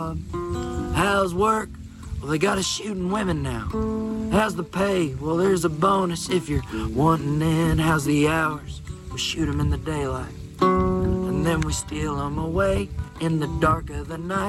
How's work? Well, they got us shooting women now. How's the pay? Well, there's a bonus if you're wanting in. How's the hours? We shoot 'em in the daylight. And then we steal 'em away in the dark of the night.